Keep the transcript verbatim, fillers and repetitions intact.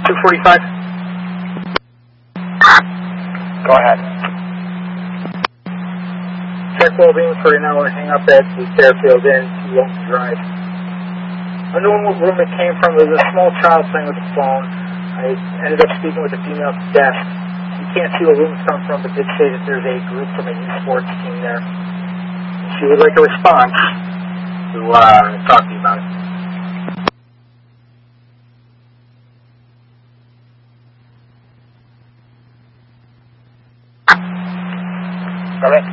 two forty-five. Go ahead. Check well-being for an hour, hang up at the Fairfield Inn, too long to drive. I know what room it came from. There was a small child playing with the phone. I ended up speaking with the female desk. You can't see where rooms come from, but did say that there's a group from a youth sports team there. She would like a response to uh, talk to you about it. Correct.